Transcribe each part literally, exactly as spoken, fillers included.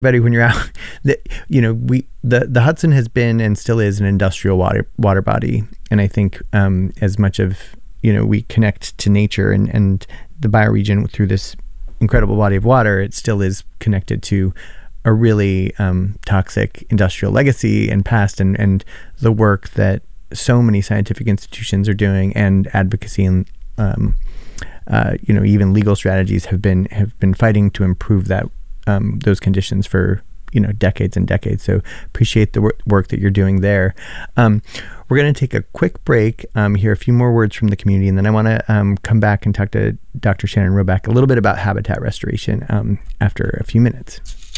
Betty, when you're out, the, you know, we the, the Hudson has been and still is an industrial water water body. And I think um, as much of, you know, we connect to nature and, and the bioregion through this incredible body of water, it still is connected to a really um, toxic industrial legacy and past, and, and the work that so many scientific institutions are doing, and advocacy and um, uh, you know, even legal strategies have been have been fighting to improve that um, those conditions for, you know, decades and decades. So appreciate the wor- work that you're doing there. Um, we're going to take a quick break, um, hear a few more words from the community, and then I want to um, come back and talk to Doctor Shannon Roback a little bit about habitat restoration um, after a few minutes.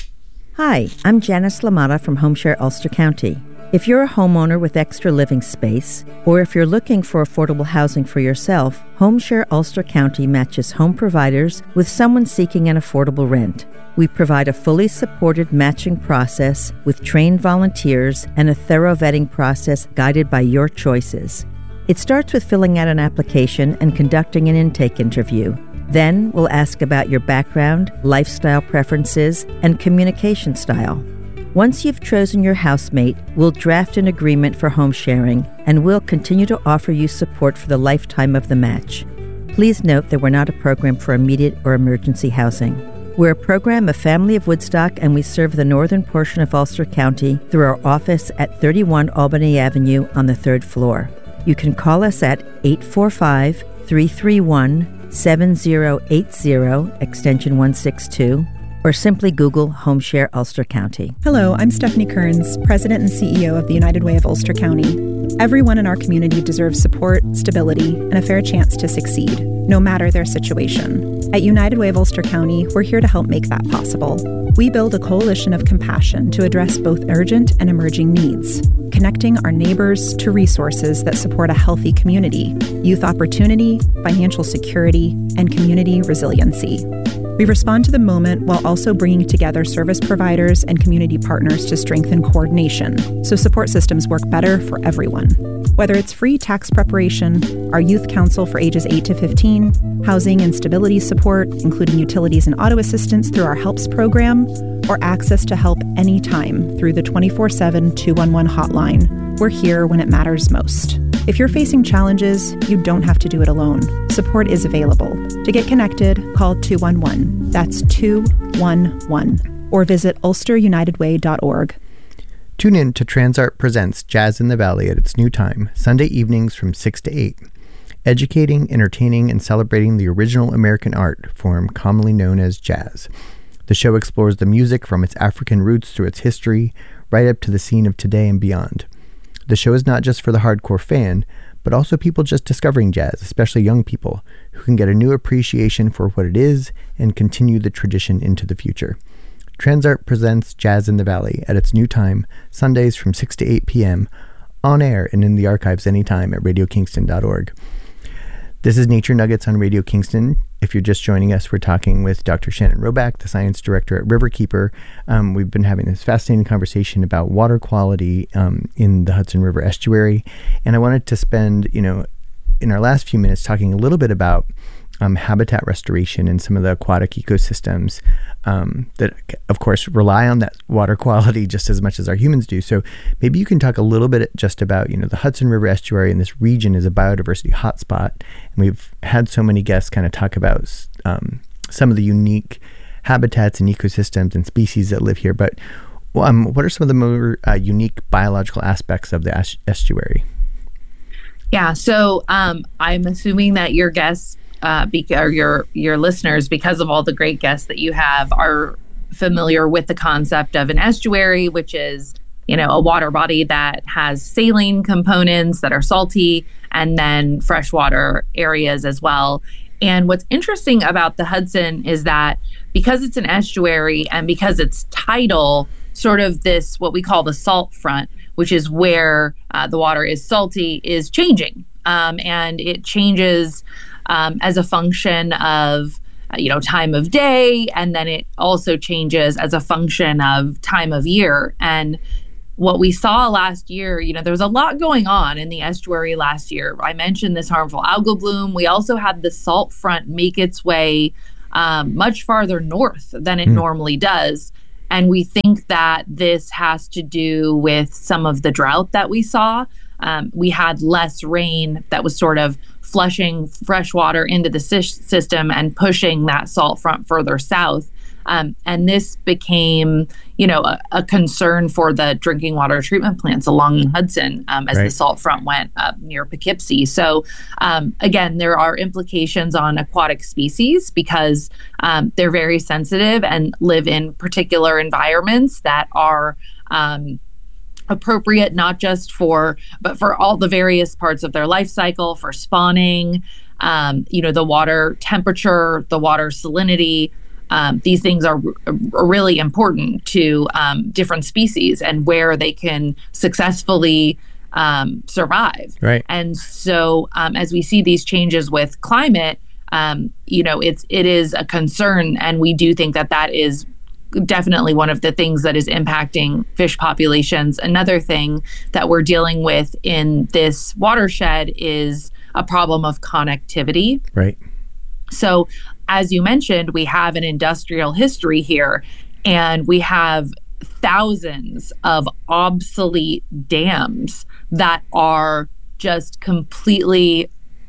Hi, I'm Janice Lamata from HomeShare Ulster County. If you're a homeowner with extra living space, or if you're looking for affordable housing for yourself, HomeShare Ulster County matches home providers with someone seeking an affordable rent. We provide a fully supported matching process with trained volunteers and a thorough vetting process guided by your choices. It starts with filling out an application and conducting an intake interview. Then we'll ask about your background, lifestyle preferences, and communication style. Once you've chosen your housemate, we'll draft an agreement for home sharing, and we'll continue to offer you support for the lifetime of the match. Please note that we're not a program for immediate or emergency housing. We're a program of Family of Woodstock, and we serve the northern portion of Ulster County through our office at thirty-one Albany Avenue on the third floor. You can call us at eight four five, three three one, seven zero eight zero, extension one six two, or simply Google HomeShare Ulster County. Hello, I'm Stephanie Kearns, President and C E O of the United Way of Ulster County. Everyone in our community deserves support, stability, and a fair chance to succeed, no matter their situation. At United Way of Ulster County, we're here to help make that possible. We build a coalition of compassion to address both urgent and emerging needs, connecting our neighbors to resources that support a healthy community, youth opportunity, financial security, and community resiliency. We respond to the moment while also bringing together service providers and community partners to strengthen coordination, so support systems work better for everyone. Whether it's free tax preparation, our youth council for ages eight to fifteen, housing and stability support, including utilities and auto assistance through our HELPS program, or access to help anytime through the twenty-four seven two one one hotline, we're here when it matters most. If you're facing challenges, you don't have to do it alone. Support is available. To get connected, call two one one. That's two one one. Or visit ulster united way dot org. Tune in to Transart Presents Jazz in the Valley at its new time, Sunday evenings from six to eight. Educating, entertaining, and celebrating the original American art form commonly known as jazz. The show explores the music from its African roots through its history, right up to the scene of today and beyond. The show is not just for the hardcore fan, but also people just discovering jazz, especially young people, who can get a new appreciation for what it is and continue the tradition into the future. Transart presents Jazz in the Valley at its new time, Sundays from six to eight p.m., on air and in the archives anytime at radio kingston dot org. This is Nature Nuggets on Radio Kingston. If you're just joining us, we're talking with Doctor Shannon Roback, the science director at Riverkeeper. Um, we've been having this fascinating conversation about water quality um, in the Hudson River estuary. And I wanted to spend, you know, in our last few minutes talking a little bit about um, habitat restoration and some of the aquatic ecosystems um, that, of course, rely on that water quality just as much as our humans do. So maybe you can talk a little bit just about, you know, the Hudson River estuary, and this region is a biodiversity hotspot. And we've had so many guests kind of talk about um, some of the unique habitats and ecosystems and species that live here. But um, what are some of the more uh, unique biological aspects of the estuary? Yeah, so um, I'm assuming that your guests Uh, be- or your your listeners, because of all the great guests that you have, are familiar with the concept of an estuary, which is, you know, a water body that has saline components that are salty, and then freshwater areas as well. And what's interesting about the Hudson is that because it's an estuary and because it's tidal, sort of this, what we call the salt front, which is where uh, the water is salty, is changing. Um, and it changes Um, as a function of, uh, you know, time of day, and then it also changes as a function of time of year. And what we saw last year, you know, there was a lot going on in the estuary last year. I mentioned this harmful algal bloom. We also had the salt front make its way um, much farther north than it mm. normally does. and we think that this has to do with some of the drought that we saw. Um, we had less rain that was sort of flushing fresh water into the sy- system and pushing that salt front further south. Um, and this became, you know, a, a concern for the drinking water treatment plants along the Hudson um, as right. the salt front went up near Poughkeepsie. So, um, again, there are implications on aquatic species because um, they're very sensitive and live in particular environments that are um, appropriate not just for, but for all the various parts of their life cycle, for spawning, um, you know, the water temperature, the water salinity. Um, these things are, are really important to um, different species and where they can successfully um, survive. Right. And so um, as we see these changes with climate, um, you know, it's it is a concern. And we do think that that is definitely one of the things that is impacting fish populations. Another thing that we're dealing with in this watershed is a problem of connectivity. Right. So, as you mentioned, we have an industrial history here, and we have thousands of obsolete dams that are just completely,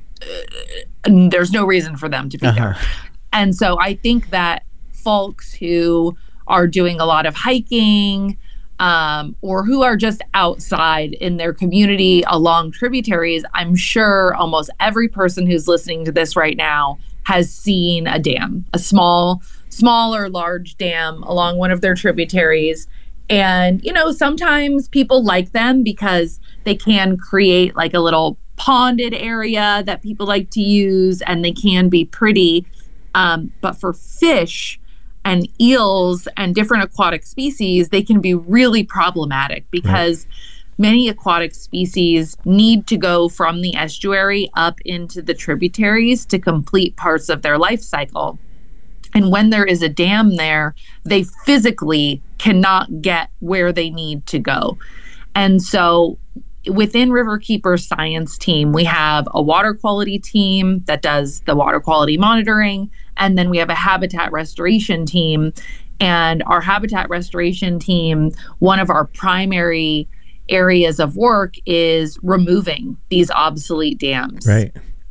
uh, there's no reason for them to be uh-huh. there. And so I think that folks who are doing a lot of hiking um, or who are just outside in their community along tributaries, I'm sure almost every person who's listening to this right now has seen a dam, a small, small or large dam along one of their tributaries. And, you know, sometimes people like them because they can create like a little ponded area that people like to use, and they can be pretty. Um, but for fish and eels and different aquatic species, they can be really problematic because right. many aquatic species need to go from the estuary up into the tributaries to complete parts of their life cycle. And when there is a dam there, they physically cannot get where they need to go. And so within Riverkeeper's science team, we have a water quality team that does the water quality monitoring, and then we have a habitat restoration team. And our habitat restoration team, one of our primary areas of work is removing these obsolete dams. Right.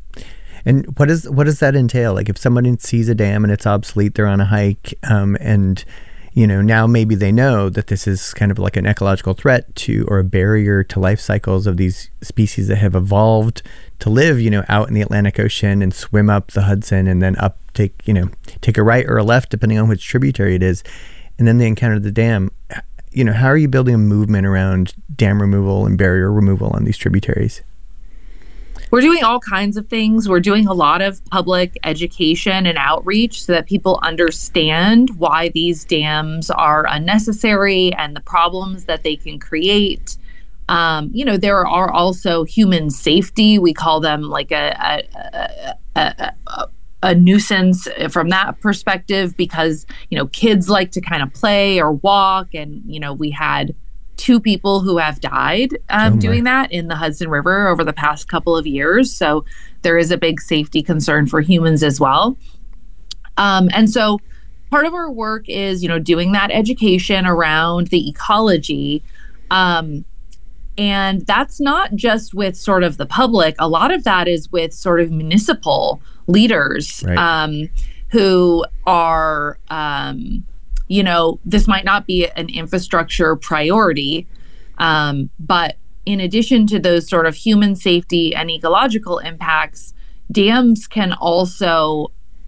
And what is what does that entail? Like if someone sees a dam and it's obsolete, they're on a hike, um, and you know now maybe they know that this is kind of like an ecological threat to or a barrier to life cycles of these species that have evolved to live, you know, out in the Atlantic Ocean and swim up the Hudson and then up take you know take a right or a left depending on which tributary it is, and then they encounter the dam. You know, how are you building a movement around dam removal and barrier removal on these tributaries? We're doing all kinds of things. We're doing a lot of public education and outreach so that people understand why these dams are unnecessary and the problems that they can create. Um, you know, there are also human safety. We call them like a, a, a, a, a nuisance from that perspective because, you know, kids like to kind of play or walk. And, you know, we had two people who have died um, oh doing that in the Hudson River over the past couple of years. So there is a big safety concern for humans as well. Um, and so part of our work is, you know, doing that education around the ecology. Um, and that's not just with sort of the public. A lot of that is with sort of municipal leaders right. um, who are... Um, you know, this might not be an infrastructure priority, um, but in addition to those sort of human safety and ecological impacts, dams can also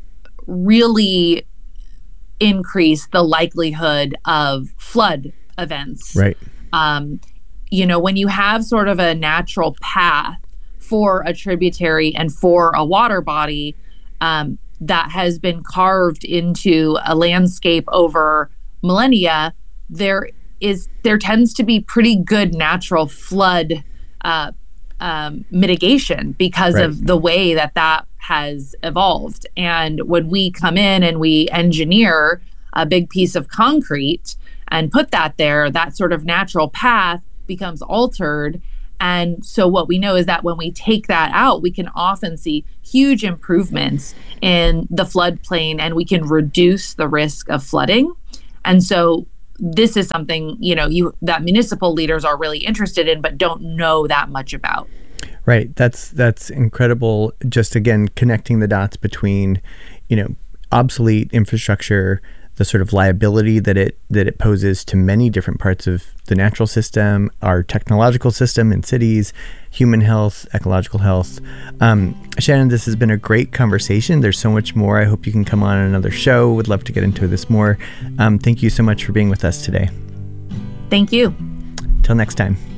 really increase the likelihood of flood events. Right. Um, you know, when you have sort of a natural path for a tributary and for a water body, um, that has been carved into a landscape over millennia, there is there tends to be pretty good natural flood uh, um, mitigation because right. of the way that that has evolved. And when we come in and we engineer a big piece of concrete and put that there, that sort of natural path becomes altered. And so what we know is that when we take that out, we can often see huge improvements in the floodplain and we can reduce the risk of flooding. And so this is something, you know, you that municipal leaders are really interested in, but don't know that much about. Right. That's that's incredible. Just again, connecting the dots between, you know, obsolete infrastructure, the sort of liability that it that it poses to many different parts of the natural system, our technological system in cities, human health, ecological health. Um, Shannon, this has been a great conversation. There's so much more. I hope you can come on another show. Would love to get into this more. Um, thank you so much for being with us today. Thank you. Till next time.